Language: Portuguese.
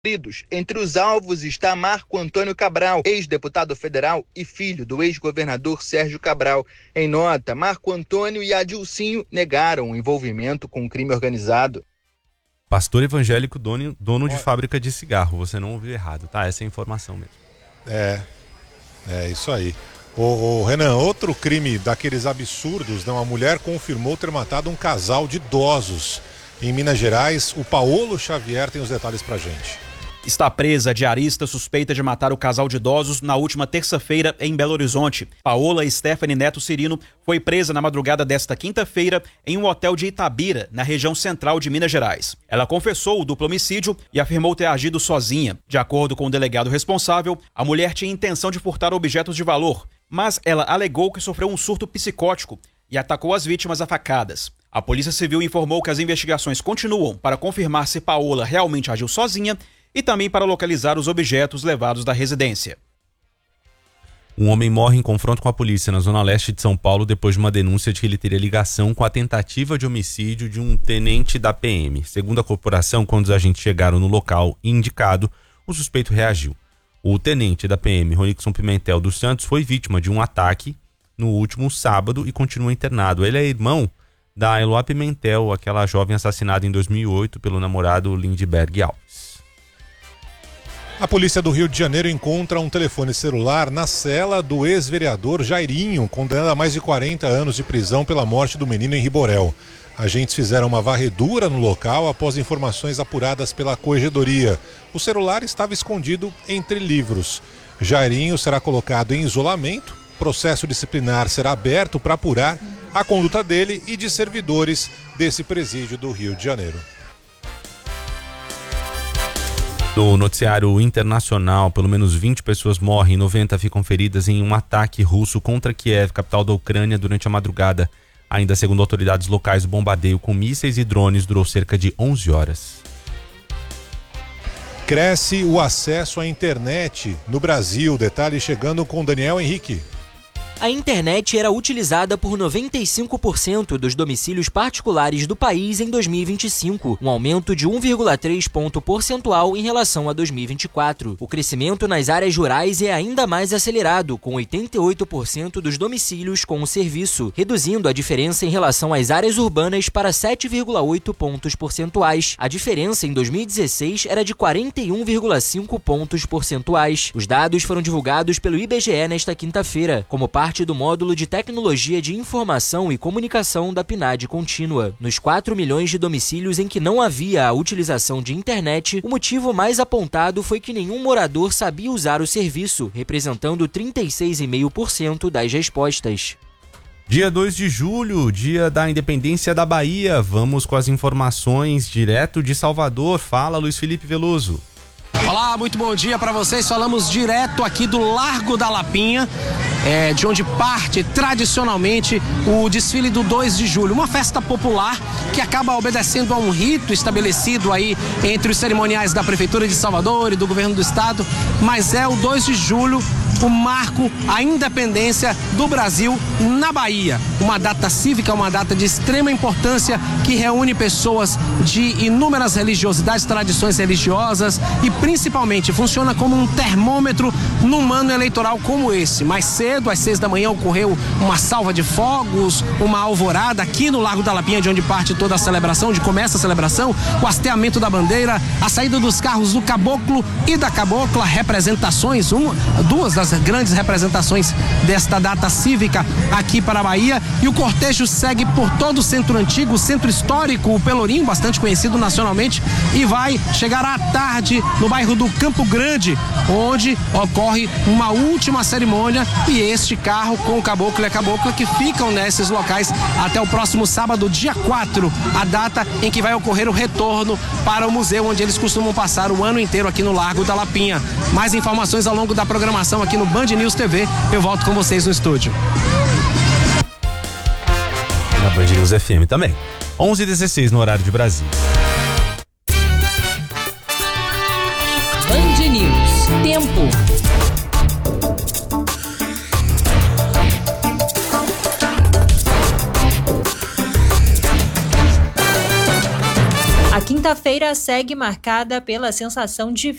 Entre os alvos está Marco Antônio Cabral, ex-deputado federal e filho do ex-governador Sérgio Cabral. Em nota, Marco Antônio e Adilcinho negaram o envolvimento com o crime organizado. Pastor evangélico, dono de fábrica de cigarro. Você não ouviu errado, tá? Essa é a informação mesmo. É isso aí. Ô Renan, outro crime daqueles absurdos, né? Uma mulher confirmou ter matado um casal de idosos em Minas Gerais. O Paolo Xavier tem os detalhes pra gente. Está presa a diarista suspeita de matar o casal de idosos na última terça-feira em Belo Horizonte. Paola Stephanie Neto Cirino foi presa na madrugada desta quinta-feira em um hotel de Itabira, na região central de Minas Gerais. Ela confessou o duplo homicídio e afirmou ter agido sozinha. De acordo com o delegado responsável, a mulher tinha intenção de furtar objetos de valor, mas ela alegou que sofreu um surto psicótico e atacou as vítimas a facadas. A Polícia Civil informou que as investigações continuam para confirmar se Paola realmente agiu sozinha e também para localizar os objetos levados da residência. Um homem morre em confronto com a polícia na zona leste de São Paulo depois de uma denúncia de que ele teria ligação com a tentativa de homicídio de um tenente da PM. Segundo a corporação, quando os agentes chegaram no local indicado, o suspeito reagiu. O tenente da PM, Ronixon Pimentel dos Santos, foi vítima de um ataque no último sábado e continua internado. Ele é irmão da Eloá Pimentel, aquela jovem assassinada em 2008 pelo namorado Lindbergh Alves. A polícia do Rio de Janeiro encontra um telefone celular na cela do ex-vereador Jairinho, condenado a mais de 40 anos de prisão pela morte do menino em Riborel. Agentes fizeram uma varredura no local após informações apuradas pela corregedoria. O celular estava escondido entre livros. Jairinho será colocado em isolamento. Processo disciplinar será aberto para apurar a conduta dele e de servidores desse presídio do Rio de Janeiro. No noticiário internacional, pelo menos 20 pessoas morrem e 90 ficam feridas em um ataque russo contra Kiev, capital da Ucrânia, durante a madrugada. Ainda segundo autoridades locais, o bombardeio com mísseis e drones durou cerca de 11 horas. Cresce o acesso à internet no Brasil. Detalhe chegando com Daniel Henrique. A internet era utilizada por 95% dos domicílios particulares do país em 2025, um aumento de 1,3 ponto percentual em relação a 2024. O crescimento nas áreas rurais é ainda mais acelerado, com 88% dos domicílios com o serviço, reduzindo a diferença em relação às áreas urbanas para 7,8 pontos percentuais. A diferença em 2016 era de 41,5 pontos percentuais. Os dados foram divulgados pelo IBGE nesta quinta-feira, como parte do módulo de Tecnologia de Informação e Comunicação da PNAD Contínua. Nos 4 milhões de domicílios em que não havia a utilização de internet, o motivo mais apontado foi que nenhum morador sabia usar o serviço, representando 36,5% das respostas. Dia 2 de julho, dia da independência da Bahia. Vamos com as informações direto de Salvador. Fala, Luiz Felipe Veloso. Olá, muito bom dia para vocês. Falamos direto aqui do Largo da Lapinha, de onde parte tradicionalmente o desfile do 2 de julho, uma festa popular que acaba obedecendo a um rito estabelecido aí entre os cerimoniais da Prefeitura de Salvador e do Governo do Estado, mas é o 2 de julho o marco, a independência do Brasil na Bahia. Uma data cívica, uma data de extrema importância que reúne pessoas de inúmeras religiosidades, tradições religiosas e principalmente funciona como um termômetro num ano eleitoral como esse. Mais cedo, às 6 da manhã, ocorreu uma salva de fogos, uma alvorada aqui no Largo da Lapinha, de onde parte toda a celebração, onde começa a celebração, o hasteamento da bandeira, a saída dos carros do caboclo e da cabocla, representações, duas das grandes representações desta data cívica aqui para a Bahia, e o cortejo segue por todo o centro antigo, o centro histórico, o Pelourinho, bastante conhecido nacionalmente, e vai chegar à tarde no bairro do Campo Grande, onde ocorre uma última cerimônia, e este carro com o caboclo e a cabocla que ficam nesses locais até o próximo sábado, dia 4, a data em que vai ocorrer o retorno para o museu, onde eles costumam passar o ano inteiro aqui no Largo da Lapinha. Mais informações ao longo da programação aqui no Band News TV. Eu volto com vocês no estúdio. Na Band News FM também. 11h16 no horário de Brasília. Band News. Tempo. A quinta quinta-feira segue marcada pela sensação de